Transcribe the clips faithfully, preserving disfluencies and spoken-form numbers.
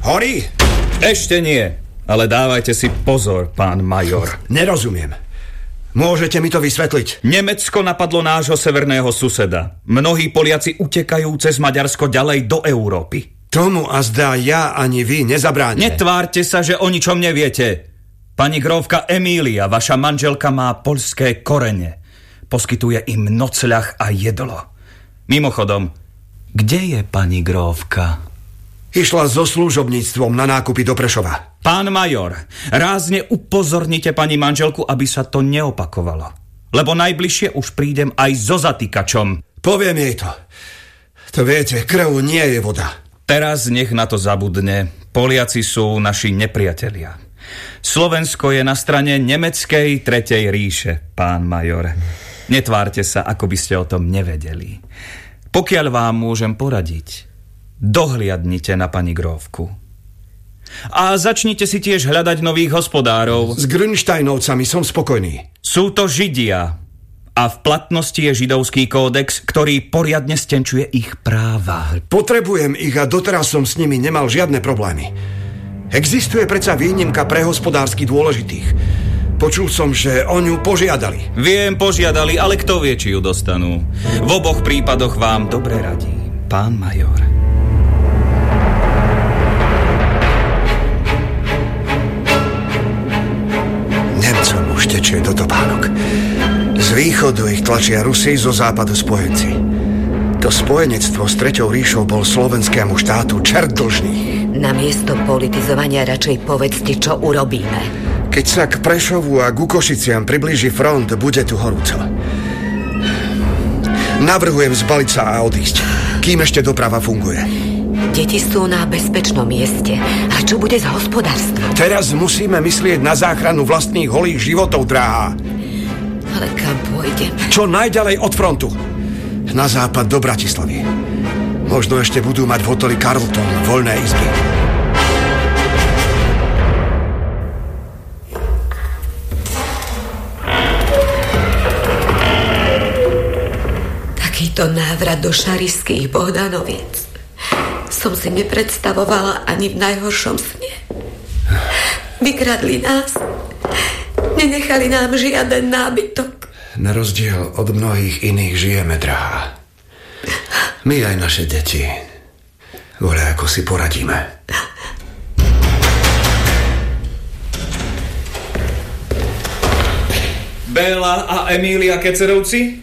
Horí? Ešte nie, ale dávajte si pozor, pán major. Nerozumiem. Môžete mi to vysvetliť? Nemecko napadlo nášho severného suseda. Mnohí Poliaci utekajú cez Maďarsko ďalej do Európy. Tomu azda ja ani vy nezabránite. Netvárte sa, že o ničom neviete. Pani grófka Emília, vaša manželka, má poľské korene. Poskytuje im nocľah a jedlo. Mimochodom, kde je pani grófka? Išla so služobníctvom na nákupy do Prešova. Pán major, rázne upozornite pani manželku, aby sa to neopakovalo. Lebo najbližšie už prídem aj so zatýkačom. Poviem jej to. To viete, krv nie je voda. Teraz nech na to zabudne. Poliaci sú naši nepriatelia. Slovensko je na strane nemeckej tretej ríše, pán major. Netvárte sa, ako by ste o tom nevedeli. Pokiaľ vám môžem poradiť, dohliadnite na pani grófku. A začnite si tiež hľadať nových hospodárov. S Grünsteinovcami som spokojný. Sú to Židia a v platnosti je židovský kódex, ktorý poriadne stenčuje ich práva. Potrebujem ich a doteraz som s nimi nemal žiadne problémy. Existuje predsa výnimka pre hospodársky dôležitých. Počul som, že o ňu požiadali. Viem, požiadali, ale kto vie, či ju dostanú. V oboch prípadoch vám dobre radí, pán major. Nemcom už tečie do topánok. Z východu ich tlačia Rusi, zo západu spojenci. To spojenectvo s Treťou ríšou bol slovenskému štátu čert dlžný. Namiesto politizovania radšej povedzte, čo urobíme. Keď sa k Prešovu a ku Košiciam priblíži front, bude tu horúco. Navrhujem zbaliť sa a odísť, kým ešte doprava funguje. Deti sú na bezpečnom mieste. A čo bude s hospodárstvom? Teraz musíme myslieť na záchranu vlastných holých životov, drahá. Ale kam pôjdem? Čo najďalej od frontu. Na západ do Bratislavy. Možno ešte budú mať v hoteli Carlton voľné izby. Takýto návrat do šarišských Bohdanoviec som si nepredstavovala ani v najhoršom sne. Vykradli nás. Nenechali nám žiaden nábytok. Na rozdiel od mnohých iných žijeme, drahá. My aj naše deti. Vole, ako si poradíme. Béla a Emília Kecerovci?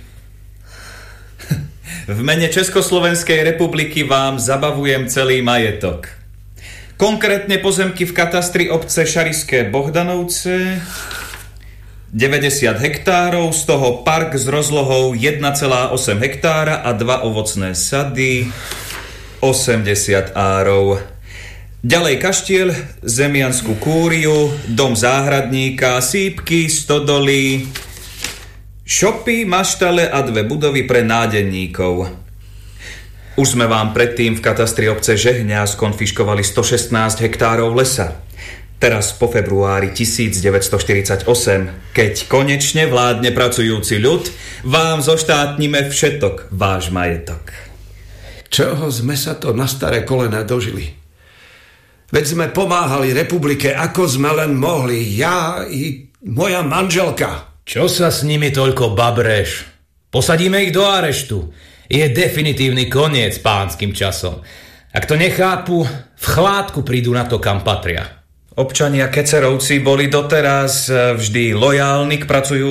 V mene Československej republiky vám zabavujem celý majetok. Konkrétne pozemky v katastri obce Šarišské Bohdanovce, deväťdesiat hektárov, z toho park s rozlohou jeden celá osem hektára a dva ovocné sady, osemdesiat árov. Ďalej kaštiel, zemiansku kúriu, dom záhradníka, sípky, stodoly, šopy, maštale a dve budovy pre nádenníkov. Už sme vám predtým v katastri obce Žehňa skonfiškovali stošestnásť hektárov lesa. Teraz po februári tisícdeväťstoštyridsaťosem, keď konečne vládne pracujúci ľud, vám zoštátnime všetok váš majetok. Čoho sme sa to na staré kolená dožili? Veď sme pomáhali republike, ako sme len mohli. Ja i moja manželka. Čo sa s nimi toľko babreš? Posadíme ich do areštu. Je definitívny koniec pánskym časom. Ak to nechápu, v chládku prídu na to, kam patria. Občania Kecerovci boli doteraz vždy lojálni k pracujúcim